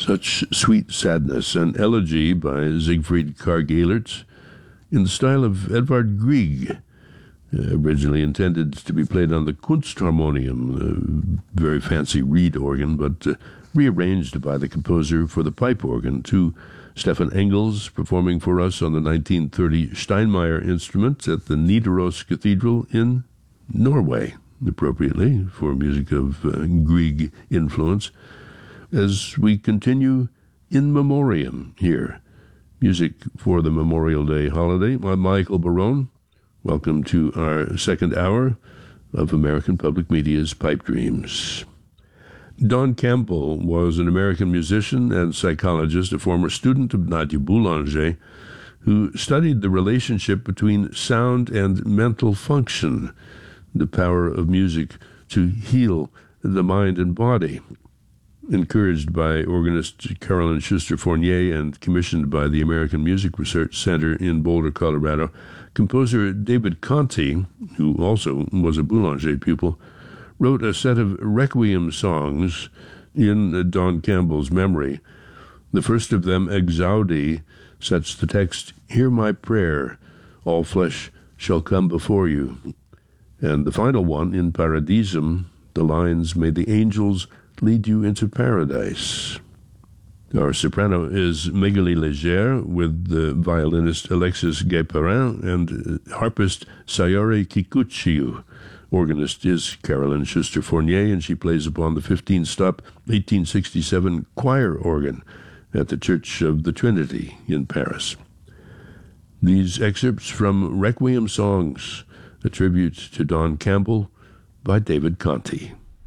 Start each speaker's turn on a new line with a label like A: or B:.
A: Such sweet sadness, an elegy by Siegfried Karg-Elert in the style of Edvard Grieg, originally intended to be played on the Kunstharmonium, a very fancy reed organ, but rearranged by the composer for the pipe organ, to Stefan Engels performing for us on the 1930 Steinmeyer instrument at the Nidaros Cathedral in Norway, appropriately for music of Grieg influence. As we continue in memoriam here, music for the Memorial Day holiday. I'm Michael Barone. Welcome to our second hour of American Public Media's Pipe Dreams. Don Campbell was an American musician and psychologist, a former student of Nadia Boulanger, who studied the relationship between sound and mental function, the power of music to heal the mind and body. Encouraged by organist Carolyn Schuster Fournier and commissioned by the American Music Research Center in Boulder, Colorado, composer David Conte, who also was a Boulanger pupil, wrote a set of requiem songs in Don Campbell's memory. The first of them, Exaudi, sets the text, "Hear my prayer, all flesh shall come before you." And the final one, in Paradisum, the lines, "May the angels lead you into paradise." Our soprano is Magali Léger, with the violinist Alexis Guéperin and harpist Sayori Kikuchiu. Organist is Carolyn Schuster Fournier, and she plays upon the 15-stop 1867 choir organ at the Church of the Trinity in Paris. These excerpts from Requiem Songs, a tribute to Don Campbell by David Conte.